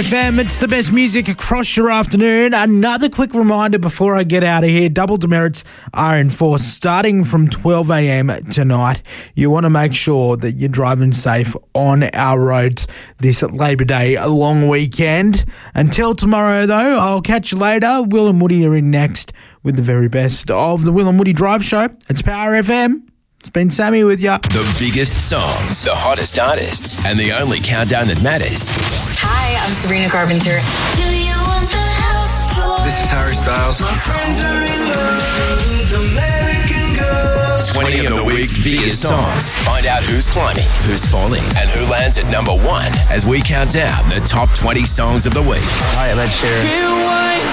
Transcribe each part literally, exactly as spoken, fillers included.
F M, it's the best music across your afternoon. Another quick reminder before I get out of here. Double demerits are enforced starting from twelve a.m. tonight. You want to make sure that you're driving safe on our roads this Labor Day long weekend. Until tomorrow, though, I'll catch you later. Will and Woody are in next with the very best of the Will and Woody Drive Show. It's Power F M. It's been Sammy with ya. The biggest songs, the hottest artists, and the only countdown that matters. Hi, I'm Sabrina Carpenter. Do you want the house floor? This is Harry Styles. My friends are in love with American girls. twenty of the week's biggest songs. Find out who's climbing, who's falling, and who lands at number one as we count down the top twenty songs of the week. Hi, I'm Ed Sheeran.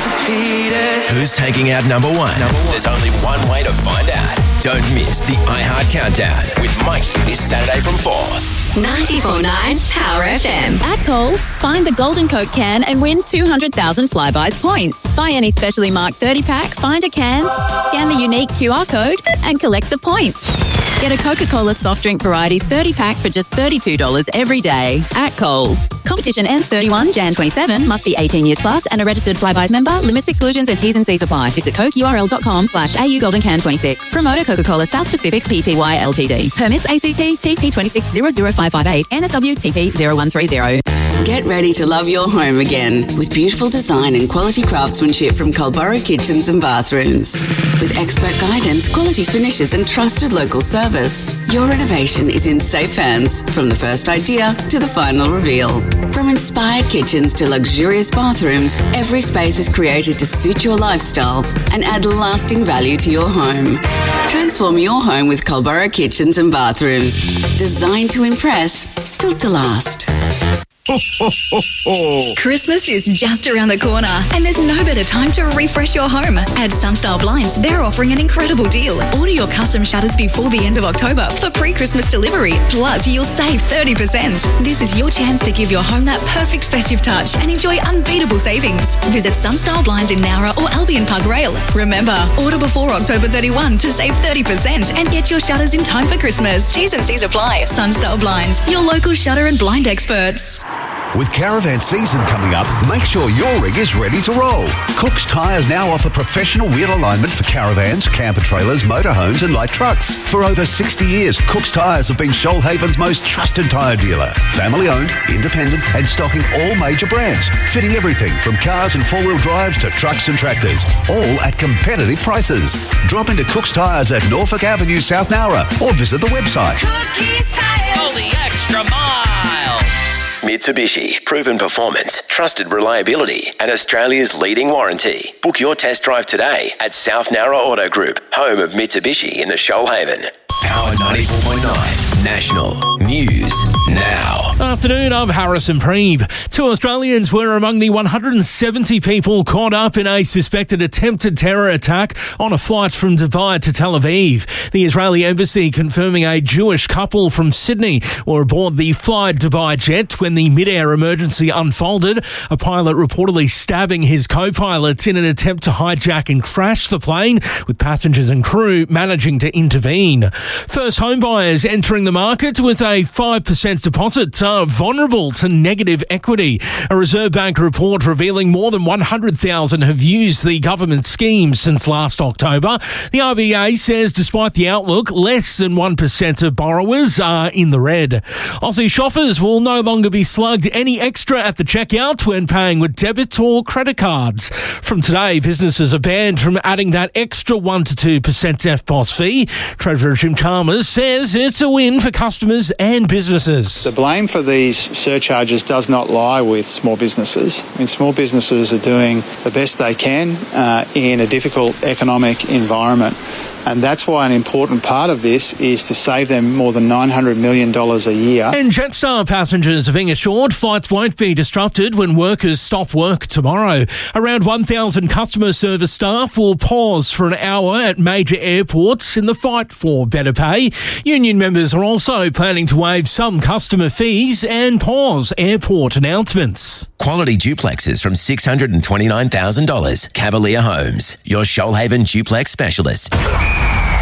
Who's taking out number one? Number one? There's only one way to find out. Don't miss the iHeart Countdown with Mikey this Saturday from four. ninety-four point nine Power F M. At Coles, find the Golden Coke can and win two hundred thousand Flybuys points. Buy any specially marked thirty pack, find a can, scan the unique Q R code, and collect the points. Get a Coca-Cola soft drink varieties thirty pack for just thirty-two dollars every day. At Coles. Competition ends thirty-first of January twenty-seven. Must be eighteen years plus and a registered Flybuys member. Limits, exclusions, and T's and C's apply. Visit cokeurl.com slash AU Golden Can twenty-six. Promoter Coca-Cola South Pacific Pty Ltd. Permits A C T T P twenty-six zero zero five five eight N S W T P zero one three zero. Get ready to love your home again with beautiful design and quality craftsmanship from Culburra Kitchens and Bathrooms. With expert guidance, quality finishes and trusted local service, your renovation is in safe hands from the first idea to the final reveal. From inspired kitchens to luxurious bathrooms, every space is created to suit your lifestyle and add lasting value to your home. Transform your home with Culburra Kitchens and Bathrooms. Designed to impress, built to last. Ho, ho, ho, ho. Christmas is just around the corner and there's no better time to refresh your home. At Sunstyle Blinds, they're offering an incredible deal. Order your custom shutters before the end of October for pre-Christmas delivery. Plus, you'll save thirty percent. This is your chance to give your home that perfect festive touch and enjoy unbeatable savings. Visit Sunstyle Blinds in Nowra or Albion Park Rail. Remember, order before October thirty-first to save thirty percent and get your shutters in time for Christmas. T's and C's apply. Sunstyle Blinds, your local shutter and blind experts. With caravan season coming up, make sure your rig is ready to roll. Cook's Tyres now offer professional wheel alignment for caravans, camper trailers, motorhomes and light trucks. For over sixty years, Cook's Tyres have been Shoalhaven's most trusted tyre dealer. Family owned, independent and stocking all major brands. Fitting everything from cars and four-wheel drives to trucks and tractors. All at competitive prices. Drop into Cook's Tyres at Norfolk Avenue, South Nowra or visit the website. Cookies Tires. Go the extra mile. Mitsubishi, proven performance, trusted reliability, and Australia's leading warranty. Book your test drive today at South Nowra Auto Group, home of Mitsubishi in the Shoalhaven. Power ninety-four point nine National News Now. Afternoon, I'm Harrison Preeb. Two Australians were among the one hundred seventy people caught up in a suspected attempted terror attack on a flight from Dubai to Tel Aviv. The Israeli embassy confirming a Jewish couple from Sydney were aboard the Fly Dubai jet when the mid-air emergency unfolded, a pilot reportedly stabbing his co-pilot in an attempt to hijack and crash the plane, with passengers and crew managing to intervene. First home buyers entering the market with a five percent deposit are vulnerable to negative equity. A Reserve Bank report revealing more than one hundred thousand have used the government scheme since last October. The R B A says despite the outlook, less than one percent of borrowers are in the red. Aussie shoppers will no longer be slugged any extra at the checkout when paying with debit or credit cards. From today, businesses are banned from adding that extra one to two percent E F T P O S fee. Treasurer Jim Chalmers says it's a win for customers and businesses. The blame for these surcharges does not lie with small businesses. I mean, small businesses are doing the best they can uh, in a difficult economic environment. And that's why an important part of this is to save them more than nine hundred million dollars a year. And Jetstar passengers are being assured flights won't be disrupted when workers stop work tomorrow. Around one thousand customer service staff will pause for an hour at major airports in the fight for better pay. Union members are also planning to waive some customer fees and pause airport announcements. Quality duplexes from six hundred twenty-nine thousand dollars. Cavalier Homes, your Shoalhaven duplex specialist.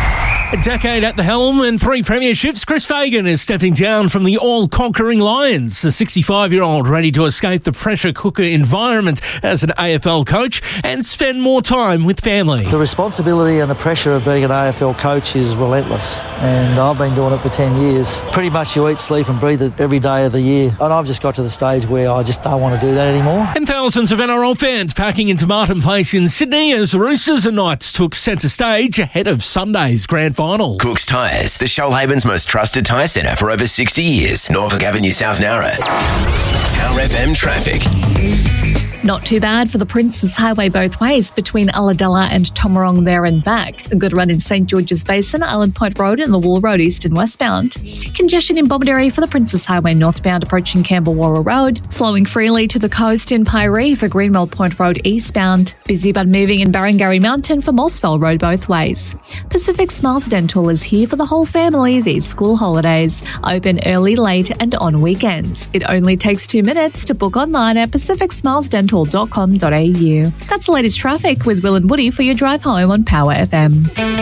A decade at the helm and three premierships, Chris Fagan is stepping down from the all-conquering Lions. The sixty-five-year-old ready to escape the pressure cooker environment as an A F L coach and spend more time with family. The responsibility and the pressure of being an A F L coach is relentless, and I've been doing it for ten years. Pretty much you eat, sleep and breathe it every day of the year, and I've just got to the stage where I just don't want to do that anymore. And thousands of N R L fans packing into Martin Place in Sydney as Roosters and Knights took centre stage ahead of Sunday's grand final. Cook's Tyres, the Shoalhaven's most trusted tyre centre for over sixty years. Norfolk Avenue, South Nowra. Power F M traffic. Not too bad for the Princes Highway both ways between Ulladulla and Tomarong there and back. A good run in St George's Basin, Island Point Road and the Wall Road east and westbound. Congestion in Bomaderry for the Princes Highway northbound approaching Campbell-Warra Road. Flowing freely to the coast in Piree for Greenwell Point Road eastbound. Busy but moving in Barangarry Mountain for Mossville Road both ways. Pacific Smiles Dental is here for the whole family these school holidays. Open early, late and on weekends. It only takes two minutes to book online at pacific smiles dental dot com dot a u. That's the latest traffic with Will and Woody for your drive home on Power F M.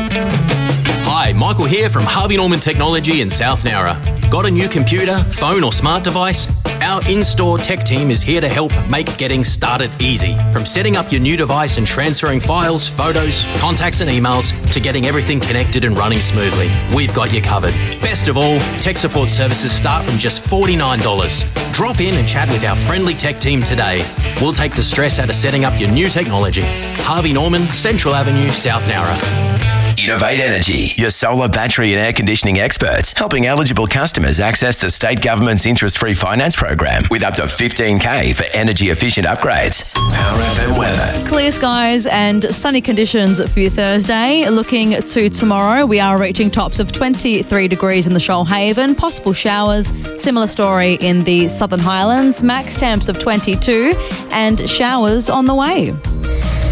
Hi, Michael here from Harvey Norman Technology in South Nowra. Got a new computer, phone or smart device? Our in-store tech team is here to help make getting started easy. From setting up your new device and transferring files, photos, contacts and emails to getting everything connected and running smoothly. We've got you covered. Best of all, tech support services start from just forty-nine dollars. Drop in and chat with our friendly tech team today. We'll take the stress out of setting up your new technology. Harvey Norman, Central Avenue, South Nowra. Innovate Energy, your solar, battery and air conditioning experts, helping eligible customers access the state government's interest-free finance program with up to fifteen K for energy-efficient upgrades. Power F M weather. Clear skies and sunny conditions for your Thursday. Looking to tomorrow, we are reaching tops of twenty-three degrees in the Shoalhaven, possible showers. Similar story in the Southern Highlands, max temps of twenty-two and showers on the way.